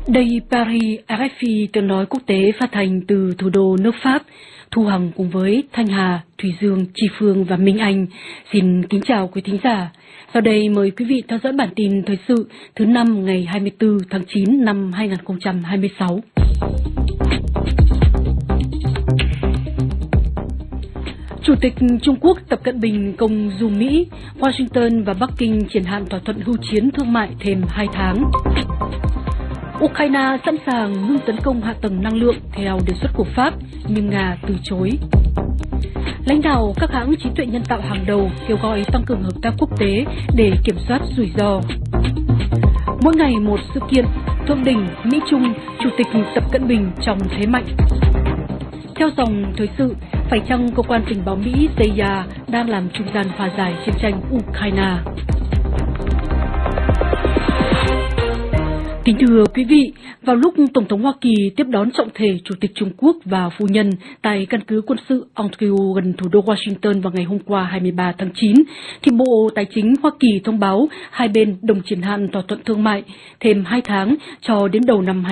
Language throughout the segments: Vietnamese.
Đây Paris, RFI tiếng nói quốc tế phát thanh từ thủ đô nước Pháp. Thu Hằng cùng với Thanh Hà, Thủy Dương, Tri Phương và Minh Anh xin kính chào quý thính giả. Sau đây mời quý vị theo dõi bản tin thời sự thứ 5 ngày 24 tháng 9 năm 2026. Chủ tịch Trung Quốc Tập Cận Bình công du Mỹ, Washington và Bắc Kinh triển hạn thỏa thuận hưu chiến thương mại thêm 2 tháng. Ukraine sẵn sàng ngưng tấn công hạ tầng năng lượng theo đề xuất của Pháp, nhưng Nga từ chối. Lãnh đạo các hãng trí tuệ nhân tạo hàng đầu kêu gọi tăng cường hợp tác quốc tế để kiểm soát rủi ro. Mỗi ngày một sự kiện, thượng đỉnh Mỹ-Trung, Chủ tịch Tập Cận Bình trong thế mạnh. Theo dòng thời sự, phải chăng cơ quan tình báo Mỹ CIA đang làm trung gian hòa giải chiến tranh Ukraine? Kính thưa quý vị, vào lúc Tổng thống Hoa Kỳ tiếp đón trọng thể Chủ tịch Trung Quốc và phu nhân tại căn cứ quân sự Ontario gần thủ đô Washington vào ngày hôm qua 23 tháng 9, thì Bộ Tài chính Hoa Kỳ thông báo hai bên đồng triển hạn thỏa thuận thương mại thêm 2 tháng cho đến đầu năm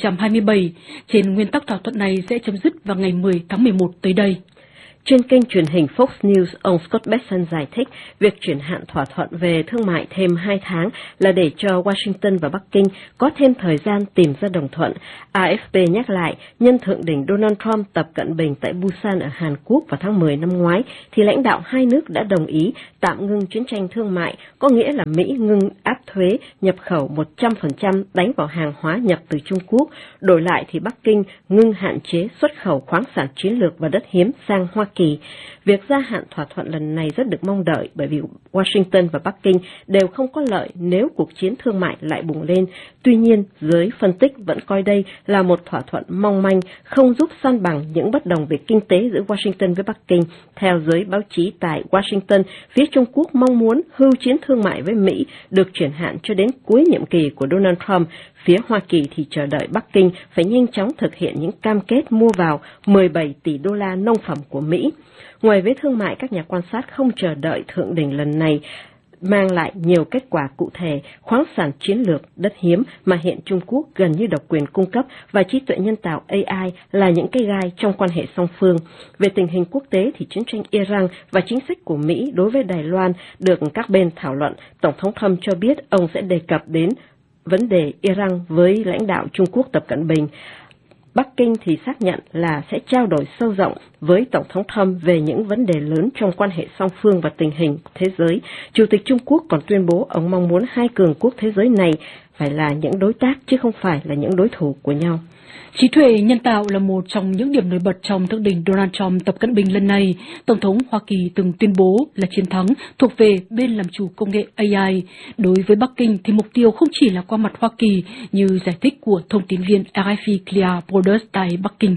2027. Trên nguyên tắc thỏa thuận này sẽ chấm dứt vào ngày 10 tháng 11 tới đây. Trên kênh truyền hình Fox News, ông Scott Bessent giải thích việc chuyển hạn thỏa thuận về thương mại thêm 2 tháng là để cho Washington và Bắc Kinh có thêm thời gian tìm ra đồng thuận. AFP nhắc lại, nhân thượng đỉnh Donald Trump Tập Cận Bình tại Busan ở Hàn Quốc vào tháng 10 năm ngoái, thì lãnh đạo hai nước đã đồng ý tạm ngưng chiến tranh thương mại, có nghĩa là Mỹ ngưng áp thuế nhập khẩu 100% đánh vào hàng hóa nhập từ Trung Quốc. Đổi lại thì Bắc Kinh ngưng hạn chế xuất khẩu khoáng sản chiến lược và đất hiếm sang Hoa Kỳ. Việc gia hạn thỏa thuận lần này rất được mong đợi bởi vì Washington và Bắc Kinh đều không có lợi nếu cuộc chiến thương mại lại bùng lên. Tuy nhiên, giới phân tích vẫn coi đây là một thỏa thuận mong manh, không giúp san bằng những bất đồng về kinh tế giữa Washington với Bắc Kinh. Theo giới báo chí tại Washington, phía Trung Quốc mong muốn hưu chiến thương mại với Mỹ được chuyển hạn cho đến cuối nhiệm kỳ của Donald Trump. Phía Hoa Kỳ thì chờ đợi Bắc Kinh phải nhanh chóng thực hiện những cam kết mua vào 17 tỷ đô la nông phẩm của Mỹ. Ngoài với thương mại, các nhà quan sát không chờ đợi thượng đỉnh lần này mang lại nhiều kết quả cụ thể, khoáng sản chiến lược, đất hiếm mà hiện Trung Quốc gần như độc quyền cung cấp và trí tuệ nhân tạo AI là những cái gai trong quan hệ song phương. Về tình hình quốc tế thì chiến tranh Iran và chính sách của Mỹ đối với Đài Loan được các bên thảo luận. Tổng thống Trump cho biết ông sẽ đề cập đến vấn đề Iran với lãnh đạo Trung Quốc Tập Cận Bình. Bắc Kinh thì xác nhận là sẽ trao đổi sâu rộng với Tổng thống Trump về những vấn đề lớn trong quan hệ song phương và tình hình thế giới. Chủ tịch Trung Quốc còn tuyên bố ông mong muốn hai cường quốc thế giới này phải là những đối tác chứ không phải là những đối thủ của nhau. Trí tuệ nhân tạo là một trong những điểm nổi bật trong thượng đỉnh Donald Trump Tập Cận Bình lần này. Tổng thống Hoa Kỳ từng tuyên bố là chiến thắng thuộc về bên làm chủ công nghệ AI. Đối với Bắc Kinh thì mục tiêu không chỉ là qua mặt Hoa Kỳ như giải thích của thông tin viên RFI Clea Broders tại Bắc Kinh.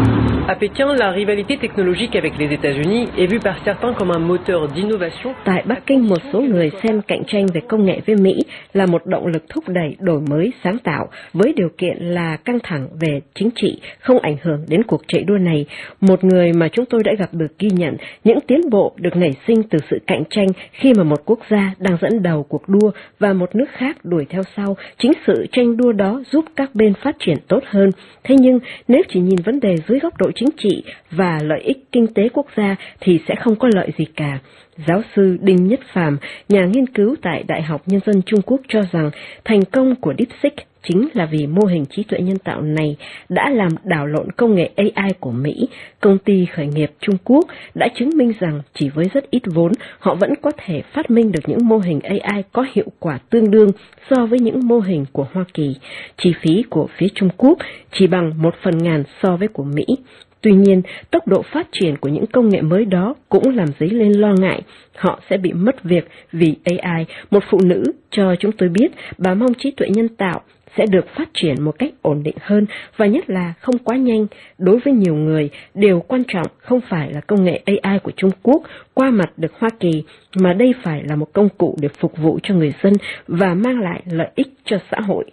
À Pékin, la rivalité technologique avec les États-Unis est vue par certains comme un moteur d'innovation. Tại Bắc Kinh, một số người xem cạnh tranh về công nghệ với Mỹ là một động lực thúc đẩy đổi mới sáng tạo, với điều kiện là căng thẳng về chính trị không ảnh hưởng đến cuộc chạy đua này. Một người mà chúng tôi đã gặp được ghi nhận những tiến bộ được nảy sinh từ sự cạnh tranh khi mà một quốc gia đang dẫn đầu cuộc đua và một nước khác đuổi theo sau. Chính sự tranh đua đó giúp các bên phát triển tốt hơn. Thế nhưng nếu chỉ nhìn vấn đề dưới góc độ chính trị và lợi ích kinh tế quốc gia thì sẽ không có lợi gì cả. Giáo sư Đinh Nhất Phàm, nhà nghiên cứu tại Đại học Nhân dân Trung Quốc cho rằng thành công của DeepSeek chính là vì mô hình trí tuệ nhân tạo này đã làm đảo lộn công nghệ AI của Mỹ. Công ty khởi nghiệp Trung Quốc đã chứng minh rằng chỉ với rất ít vốn, họ vẫn có thể phát minh được những mô hình AI có hiệu quả tương đương so với những mô hình của Hoa Kỳ. Chi phí của phía Trung Quốc chỉ bằng 1/1000 so với của Mỹ. Tuy nhiên, tốc độ phát triển của những công nghệ mới đó cũng làm dấy lên lo ngại. Họ sẽ bị mất việc vì AI. Một phụ nữ cho chúng tôi biết bà mong trí tuệ nhân tạo sẽ được phát triển một cách ổn định hơn và nhất là không quá nhanh. Đối với nhiều người, điều quan trọng không phải là công nghệ AI của Trung Quốc qua mặt được Hoa Kỳ, mà đây phải là một công cụ để phục vụ cho người dân và mang lại lợi ích cho xã hội.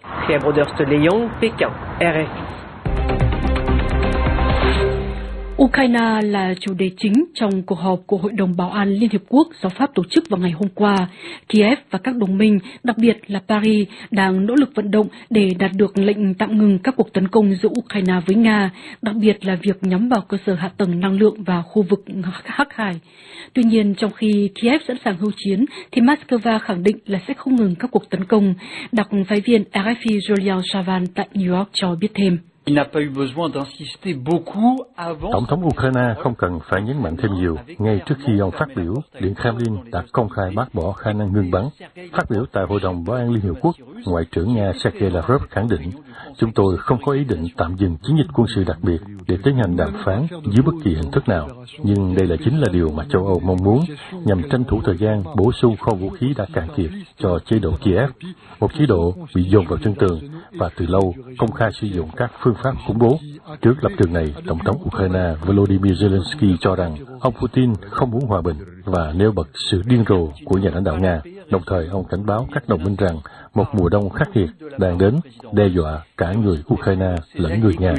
Ukraine là chủ đề chính trong cuộc họp của Hội đồng Bảo an Liên Hiệp Quốc do Pháp tổ chức vào ngày hôm qua. Kiev và các đồng minh, đặc biệt là Paris, đang nỗ lực vận động để đạt được lệnh tạm ngừng các cuộc tấn công giữa Ukraine với Nga, đặc biệt là việc nhắm vào cơ sở hạ tầng năng lượng và khu vực Hắc Hải. Tuy nhiên, trong khi Kiev sẵn sàng hưu chiến, thì Moscow khẳng định là sẽ không ngừng các cuộc tấn công. Đặc phái viên RFI Julian Chavan tại New York cho biết thêm. Tổng thống Ukraine không cần phải nhấn mạnh thêm nhiều. Ngay trước khi ông phát biểu, Điện Kremlin đã công khai bác bỏ khả năng ngừng bắn. Phát biểu tại Hội đồng Bảo an Liên Hiệp Quốc, Ngoại trưởng Nga Sergei Lavrov khẳng định, chúng tôi không có ý định tạm dừng chiến dịch quân sự đặc biệt để tiến hành đàm phán dưới bất kỳ hình thức nào. Nhưng đây chính là điều mà châu Âu mong muốn, nhằm tranh thủ thời gian bổ sung kho vũ khí đã cạn kiệt cho chế độ Kiev, một chế độ bị dồn vào chân tường và từ lâu công khai sử dụng các phương pháp khủng bố. Trước lập trường này, Tổng thống Ukraine Volodymyr Zelensky cho rằng ông Putin không muốn hòa bình và nêu bật sự điên rồ của nhà lãnh đạo Nga. Đồng thời, ông cảnh báo các đồng minh rằng một mùa đông khắc nghiệt đang đến, đe dọa cả người Ukraine lẫn người Nga.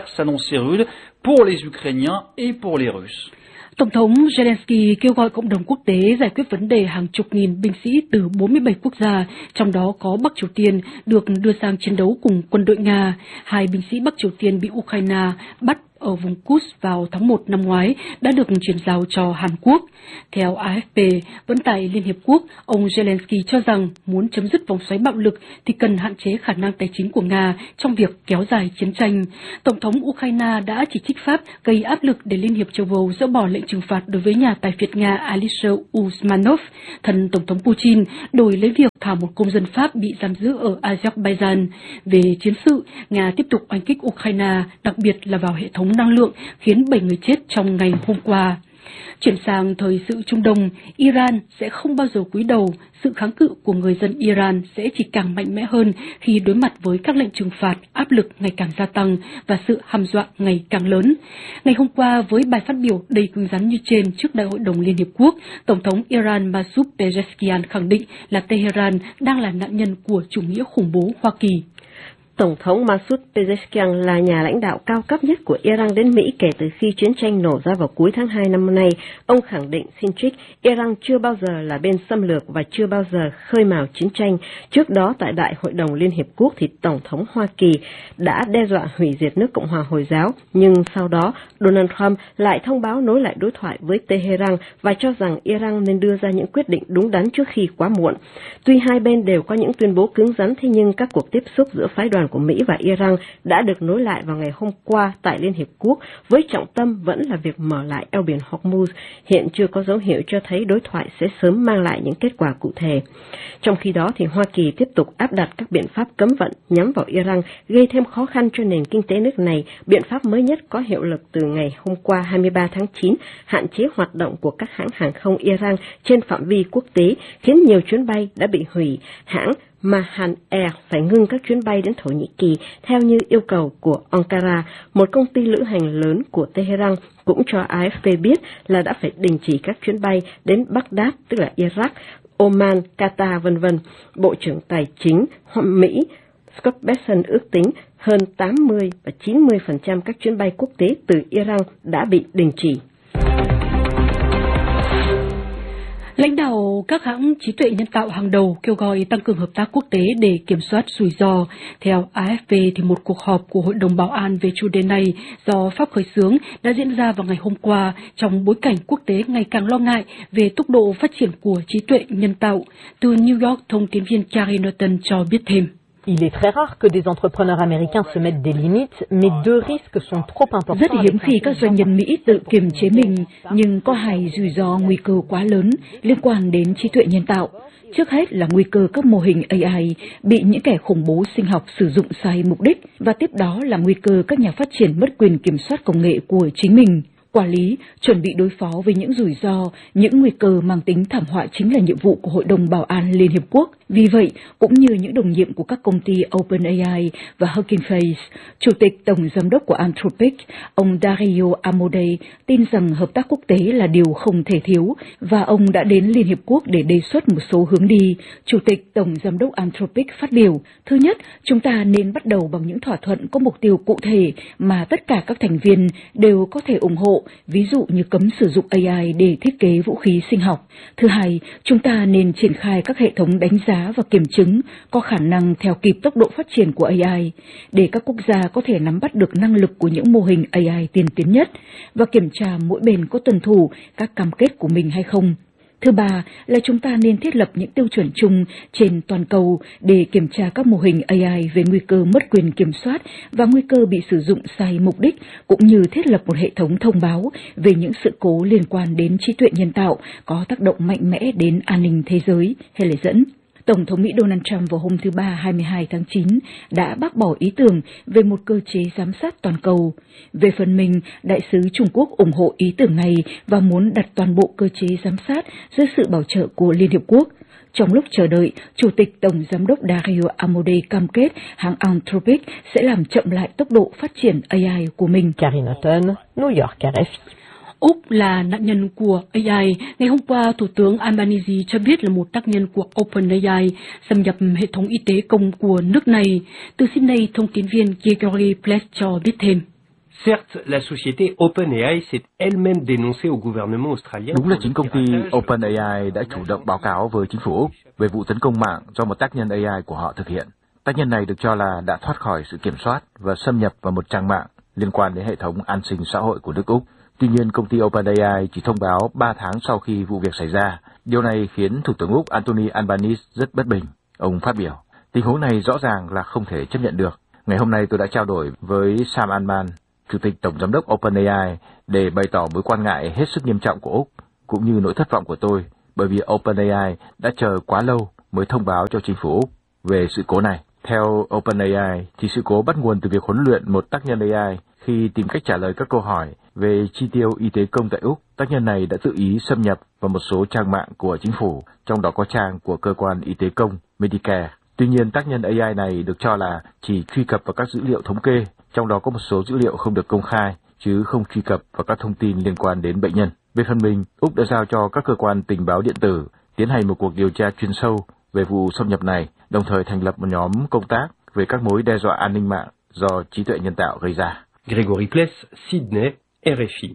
Tổng thống Zelensky kêu gọi cộng đồng quốc tế giải quyết vấn đề hàng chục nghìn binh sĩ từ 47 quốc gia, trong đó có Bắc Triều Tiên, được đưa sang chiến đấu cùng quân đội Nga. 2 binh sĩ Bắc Triều Tiên bị Ukraine bắt ở vùng Kursk vào tháng 1 năm ngoái đã được chuyển giao cho Hàn Quốc. Theo AFP, vẫn tại Liên Hiệp Quốc, ông Zelensky cho rằng muốn chấm dứt vòng xoáy bạo lực thì cần hạn chế khả năng tài chính của Nga trong việc kéo dài chiến tranh. Tổng thống Ukraine đã chỉ trích Pháp gây áp lực để Liên hiệp châu Âu dỡ bỏ lệnh trừng phạt đối với nhà tài phiệt Nga Alisher Usmanov, thân Tổng thống Putin, đổi lấy việc thả một công dân Pháp bị giam giữ ở Azerbaijan. Về chiến sự, Nga tiếp tục oanh kích Ukraine, đặc biệt là vào hệ thống năng lượng, khiến 7 người chết trong ngày hôm qua. Chuyển sang thời sự Trung Đông, Iran sẽ không bao giờ cúi đầu. Sự kháng cự của người dân Iran sẽ chỉ càng mạnh mẽ hơn khi đối mặt với các lệnh trừng phạt, áp lực ngày càng gia tăng và sự hăm dọa ngày càng lớn. Ngày hôm qua, với bài phát biểu đầy cứng rắn như trên trước Đại hội đồng Liên Hiệp Quốc, Tổng thống Iran Masoud Pezeshkian khẳng định là Tehran đang là nạn nhân của chủ nghĩa khủng bố Hoa Kỳ. Tổng thống Masoud Pezeshkian là nhà lãnh đạo cao cấp nhất của Iran đến Mỹ kể từ khi chiến tranh nổ ra vào cuối tháng 2 năm nay. Ông khẳng định xin trích, Iran chưa bao giờ là bên xâm lược và chưa bao giờ khơi mào chiến tranh. Trước đó tại Đại hội đồng Liên Hiệp Quốc thì Tổng thống Hoa Kỳ đã đe dọa hủy diệt nước Cộng hòa Hồi giáo, nhưng sau đó Donald Trump lại thông báo nối lại đối thoại với Tehran và cho rằng Iran nên đưa ra những quyết định đúng đắn trước khi quá muộn. Tuy hai bên đều có những tuyên bố cứng rắn, thế nhưng các cuộc tiếp xúc giữa phái đoàn của Mỹ và Iran đã được nối lại vào ngày hôm qua tại Liên Hiệp Quốc, với trọng tâm vẫn là việc mở lại eo biển Hormuz. Hiện chưa có dấu hiệu cho thấy đối thoại sẽ sớm mang lại những kết quả cụ thể. Trong khi đó, thì Hoa Kỳ tiếp tục áp đặt các biện pháp cấm vận nhắm vào Iran, gây thêm khó khăn cho nền kinh tế nước này. Biện pháp mới nhất có hiệu lực từ ngày hôm qua 23 tháng 9, hạn chế hoạt động của các hãng hàng không Iran trên phạm vi quốc tế, khiến nhiều chuyến bay đã bị hủy. Hãng Mahan Air phải ngưng các chuyến bay đến Thổ Nhĩ Kỳ theo như yêu cầu của Ankara. Một công ty lữ hành lớn của Tehran cũng cho AFP biết là đã phải đình chỉ các chuyến bay đến Baghdad, tức là Iraq, Oman, Qatar, v.v. Bộ trưởng Tài chính Mỹ Scott Bessent ước tính hơn 80 và 90% các chuyến bay quốc tế từ Iran đã bị đình chỉ. Lãnh đạo các hãng trí tuệ nhân tạo hàng đầu kêu gọi tăng cường hợp tác quốc tế để kiểm soát rủi ro. Theo AFP, thì một cuộc họp của Hội đồng Bảo an về chủ đề này do Pháp khởi xướng đã diễn ra vào ngày hôm qua trong bối cảnh quốc tế ngày càng lo ngại về tốc độ phát triển của trí tuệ nhân tạo. Từ New York, thông tín viên Carrie Norton cho biết thêm. Il est très rare que des entrepreneurs américains se mettent des limites, mais deux risques sont trop importants. Rất hiếm khi các doanh nhân Mỹ tự kiềm chế mình, nhưng có hai rủi ro nguy cơ quá lớn liên quan đến trí tuệ nhân tạo. Trước hết là nguy cơ các mô hình AI bị những kẻ khủng bố sinh học sử dụng sai mục đích, và tiếp đó là nguy cơ các nhà phát triển mất quyền kiểm soát công nghệ của chính mình. Quản lý, chuẩn bị đối phó với những rủi ro, những nguy cơ mang tính thảm họa chính là nhiệm vụ của Hội đồng Bảo an Liên Hiệp Quốc. Vì vậy, cũng như những đồng nhiệm của các công ty OpenAI và Hugging Face, Chủ tịch Tổng Giám đốc của Anthropic, ông Dario Amodei, tin rằng hợp tác quốc tế là điều không thể thiếu, và ông đã đến Liên Hiệp Quốc để đề xuất một số hướng đi. Chủ tịch Tổng Giám đốc Anthropic phát biểu, thứ nhất, chúng ta nên bắt đầu bằng những thỏa thuận có mục tiêu cụ thể mà tất cả các thành viên đều có thể ủng hộ, ví dụ như cấm sử dụng AI để thiết kế vũ khí sinh học. Thứ hai, chúng ta nên triển khai các hệ thống đánh giá và kiểm chứng có khả năng theo kịp tốc độ phát triển của AI, để các quốc gia có thể nắm bắt được năng lực của những mô hình AI tiên tiến nhất và kiểm tra mỗi bên có tuân thủ các cam kết của mình hay không. Thứ ba là chúng ta nên thiết lập những tiêu chuẩn chung trên toàn cầu để kiểm tra các mô hình AI về nguy cơ mất quyền kiểm soát và nguy cơ bị sử dụng sai mục đích, cũng như thiết lập một hệ thống thông báo về những sự cố liên quan đến trí tuệ nhân tạo có tác động mạnh mẽ đến an ninh thế giới, hay lời dẫn. Tổng thống Mỹ Donald Trump vào hôm thứ Ba 22 tháng 9 đã bác bỏ ý tưởng về một cơ chế giám sát toàn cầu. Về phần mình, Đại sứ Trung Quốc ủng hộ ý tưởng này và muốn đặt toàn bộ cơ chế giám sát dưới sự bảo trợ của Liên Hiệp Quốc. Trong lúc chờ đợi, Chủ tịch Tổng Giám đốc Dario Amodei cam kết hãng Anthropic sẽ làm chậm lại tốc độ phát triển AI của mình. Karine Houghton, New York, RFI. Úc là nạn nhân của AI. Ngày hôm qua, Thủ tướng Albanese cho biết là một tác nhân của OpenAI xâm nhập hệ thống y tế công của nước này. Từ Sydney, thông tin viên Gregory Pless cho biết thêm. Certes, la société OpenAI s'est elle-même dénoncée au gouvernement australien. Đúng là chính công ty OpenAI đã chủ động báo cáo với chính phủ Úc về vụ tấn công mạng do một tác nhân AI của họ thực hiện. Tác nhân này được cho là đã thoát khỏi sự kiểm soát và xâm nhập vào một trang mạng liên quan đến hệ thống an sinh xã hội của nước Úc. Tuy nhiên, công ty OpenAI chỉ thông báo 3 tháng sau khi vụ việc xảy ra. Điều này khiến Thủ tướng Úc Anthony Albanese rất bất bình. Ông phát biểu, tình huống này rõ ràng là không thể chấp nhận được. Ngày hôm nay tôi đã trao đổi với Sam Altman, Chủ tịch Tổng Giám đốc OpenAI, để bày tỏ mối quan ngại hết sức nghiêm trọng của Úc, cũng như nỗi thất vọng của tôi, bởi vì OpenAI đã chờ quá lâu mới thông báo cho chính phủ Úc về sự cố này. Theo OpenAI, thì sự cố bắt nguồn từ việc huấn luyện một tác nhân AI khi tìm cách trả lời các câu hỏi về chi tiêu y tế công tại Úc. Tác nhân này đã tự ý xâm nhập vào một số trang mạng của chính phủ, trong đó có trang của cơ quan y tế công Medicare. Tuy nhiên, tác nhân AI này được cho là chỉ truy cập vào các dữ liệu thống kê, trong đó có một số dữ liệu không được công khai, chứ không truy cập vào các thông tin liên quan đến bệnh nhân. Về phần mình, Úc đã giao cho các cơ quan tình báo điện tử tiến hành một cuộc điều tra chuyên sâu về vụ xâm nhập này, đồng thời thành lập một nhóm công tác về các mối đe dọa an ninh mạng do trí tuệ nhân tạo gây ra. Gregory Pless, Sydney, RFI.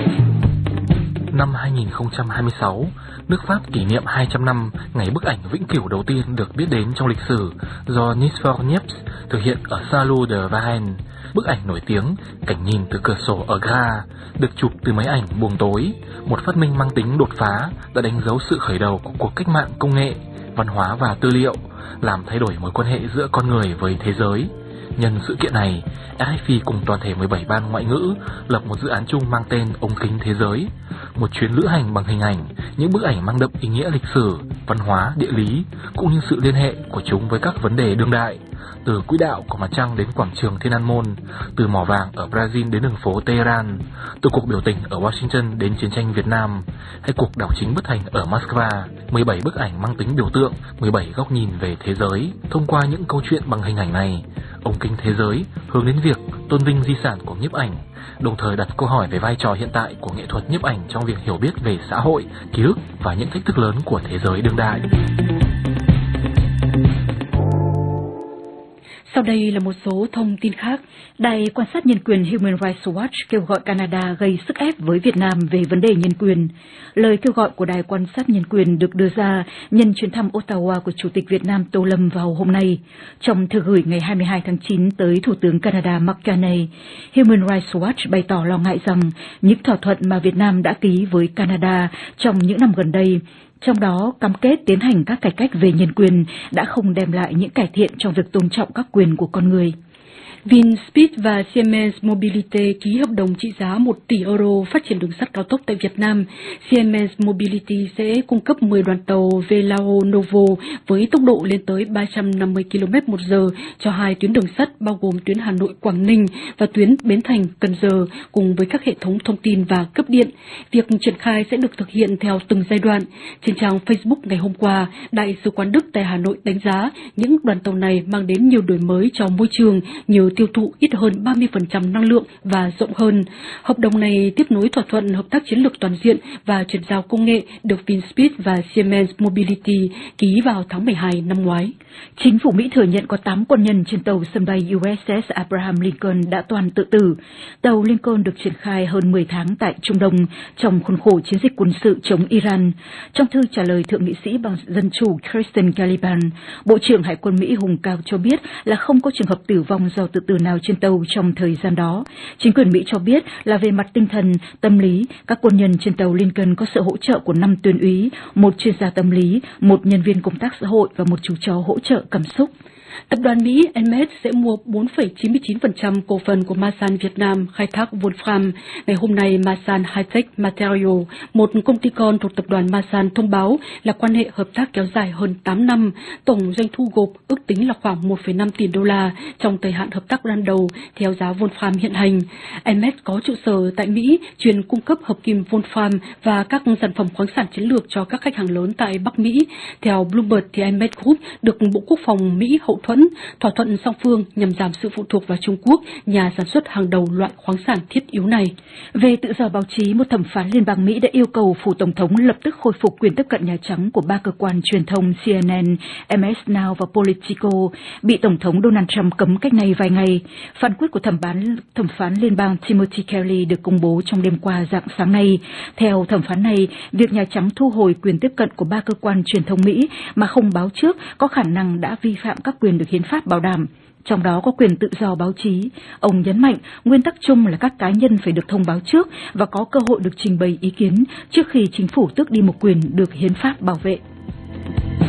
Năm 2026, nước Pháp kỷ niệm 200 năm ngày bức ảnh vĩnh cửu đầu tiên được biết đến trong lịch sử do Nisfor Niepce thực hiện ở Salon de Varennes. Bức ảnh nổi tiếng cảnh nhìn từ cửa sổ ở Graz được chụp từ máy ảnh buồng tối, một phát minh mang tính đột phá đã đánh dấu sự khởi đầu của cuộc cách mạng công nghệ, văn hóa và tư liệu, làm thay đổi mối quan hệ giữa con người với thế giới. Nhân sự kiện này, RFI cùng toàn thể 17 ban ngoại ngữ lập một dự án chung mang tên Ống kính thế giới, một chuyến lữ hành bằng hình ảnh, những bức ảnh mang đậm ý nghĩa lịch sử, văn hóa, địa lý, cũng như sự liên hệ của chúng với các vấn đề đương đại, từ quỹ đạo của mặt trăng đến quảng trường Thiên An Môn, từ mỏ vàng ở Brazil đến đường phố Tehran, từ cuộc biểu tình ở Washington đến chiến tranh Việt Nam, hay cuộc đảo chính bất thành ở Moscow. 17 bức ảnh mang tính biểu tượng, 17 góc nhìn về thế giới. Thông qua những câu chuyện bằng hình ảnh này, Ống kính thế giới hướng đến việc tôn vinh di sản của nhiếp ảnh, đồng thời đặt câu hỏi về vai trò hiện tại của nghệ thuật nhiếp ảnh trong việc hiểu biết về xã hội, ký ức và những thách thức lớn của thế giới đương đại. Sau đây là một số thông tin khác. Đài quan sát nhân quyền Human Rights Watch kêu gọi Canada gây sức ép với Việt Nam về vấn đề nhân quyền. Lời kêu gọi của Đài quan sát nhân quyền được đưa ra nhân chuyến thăm Ottawa của Chủ tịch Việt Nam Tô Lâm vào hôm nay. Trong thư gửi ngày 22 tháng 9 tới Thủ tướng Canada Mark Carney, Human Rights Watch bày tỏ lo ngại rằng những thỏa thuận mà Việt Nam đã ký với Canada trong những năm gần đây, trong đó cam kết tiến hành các cải cách về nhân quyền, đã không đem lại những cải thiện trong việc tôn trọng các quyền của con người. VinSpeed và Siemens Mobility ký hợp đồng trị giá 1 tỷ euro phát triển đường sắt cao tốc tại Việt Nam. Siemens Mobility sẽ cung cấp 10 đoàn tàu Velao Novo với tốc độ lên tới 350 km/h cho 2 tuyến đường sắt bao gồm tuyến Hà Nội - Quảng Ninh và tuyến Bến Thành - Cần Giờ cùng với các hệ thống thông tin và cấp điện. Việc triển khai sẽ được thực hiện theo từng giai đoạn. Trên trang Facebook ngày hôm qua, Đại sứ quán Đức tại Hà Nội đánh giá những đoàn tàu này mang đến nhiều đổi mới cho môi trường nhờ tiêu thụ ít hơn 30% năng lượng và rộng hơn. Hợp đồng này tiếp nối thỏa thuận hợp tác chiến lược toàn diện và chuyển giao công nghệ được VinSpeed và Siemens Mobility ký vào tháng 12 năm ngoái. Chính phủ Mỹ thừa nhận có 8 quân nhân trên tàu sân bay USS Abraham Lincoln đã toàn tự tử. Tàu Lincoln được triển khai hơn 10 tháng tại Trung Đông trong khuôn khổ chiến dịch quân sự chống Iran. Trong thư trả lời Thượng nghị sĩ bằng Dân chủ Kirsten Caliban, Bộ trưởng Hải quân Mỹ Hùng Cao cho biết là không có trường hợp tử vong do tự tử nào trên tàu trong thời gian đó. Chính quyền Mỹ cho biết là về mặt tinh thần, tâm lý, các quân nhân trên tàu Lincoln có sự hỗ trợ của 5 tuyên úy, 1 chuyên gia tâm lý, 1 nhân viên công tác xã hội và 1 chú chó hỗ trợ cảm xúc. Tập đoàn Mỹ Hermes sẽ mua 4,99% cổ phần của Masan Việt Nam khai thác Wolfram. Ngày hôm nay, Masan High-Tech Material, một công ty con thuộc tập đoàn Masan, thông báo là quan hệ hợp tác kéo dài hơn 8 năm. Tổng doanh thu gộp ước tính là khoảng 1,5 tỷ đô la trong thời hạn hợp tác ban đầu theo giá Wolfram hiện hành. Hermes có trụ sở tại Mỹ, chuyên cung cấp hợp kim Wolfram và các sản phẩm khoáng sản chiến lược cho các khách hàng lớn tại Bắc Mỹ. Theo Bloomberg, thì Hermes Group được Bộ Quốc phòng Mỹ hậu thuẫn. Thỏa thuận song phương nhằm giảm sự phụ thuộc vào Trung Quốc, nhà sản xuất hàng đầu loại khoáng sản thiết yếu này. Về tự do báo chí, một thẩm phán liên bang Mỹ đã yêu cầu phủ tổng thống lập tức khôi phục quyền tiếp cận Nhà Trắng của 3 cơ quan truyền thông CNN, MS Now và Politico, bị tổng thống Donald Trump cấm cách này vài ngày. Phán quyết của thẩm phán liên bang Timothy Kelly được công bố trong đêm qua rạng sáng nay. Theo thẩm phán này, việc Nhà Trắng thu hồi quyền tiếp cận của 3 cơ quan truyền thông Mỹ mà không báo trước có khả năng đã vi phạm các quyền được hiến pháp bảo đảm, trong đó có quyền tự do báo chí. Ông nhấn mạnh nguyên tắc chung là các cá nhân phải được thông báo trước và có cơ hội được trình bày ý kiến trước khi chính phủ tước đi một quyền được hiến pháp bảo vệ.